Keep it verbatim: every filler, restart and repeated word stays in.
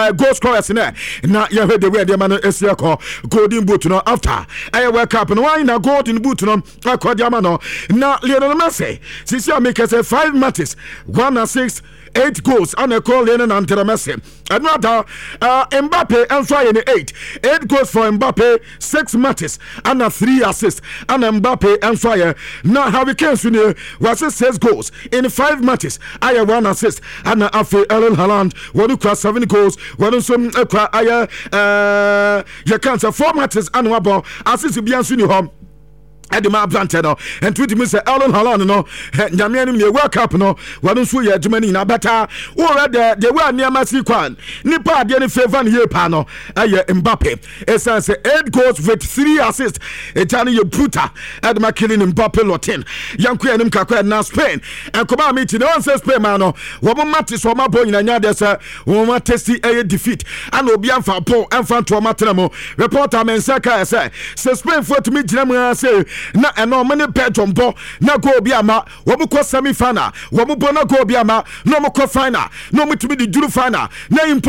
goal scorers na na ya hwe the way the man esia ko golden boot no after I World Cup no why na golden boot no akodi ama no na Lionel Messi sisi ameke say five matches one assist eight goals and a call in and Lionel Messi another uh, Mbappe and try in eight eight goals for Mbappe six matches and a three assists and Mbappe and fire now Harry Kane was six goals in five matches I have one assist and after Erling Haaland one cross seven goals one some uh uh you can't say four matches and one ball assist be answering home Edema Planted and tweet me say Erling Haaland no Nyamian me World Cup no one so ye Germany na better or the the way near Messi kwan nipa de ne favor ne pa no aye Mbappe esan say eight goals with three assists etani ye bruta Edema killing Mbappe lotin yanku enim kakwa na Spain and come meet no one say Spain man no wo mate so ma boy na nya de say wo ma testi aye defeat and obi amfa pon amfa to ma tenamo reporter men say ka say Spain for to me gina say na eno many bedroom bo na go bi ama wo mo ko semi final wo mo bo na go bi ama no mo ko final no mo to be the juru final na